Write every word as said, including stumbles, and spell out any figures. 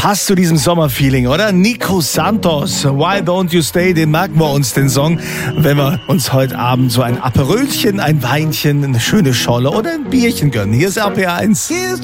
Passt zu diesem Sommerfeeling, oder? Nico Santos, Why Don't You Stay, den merken wir uns, den Song, wenn wir uns heute Abend so ein Aperölchen, ein Weinchen, eine schöne Scholle oder ein Bierchen gönnen. Hier ist R P R eins.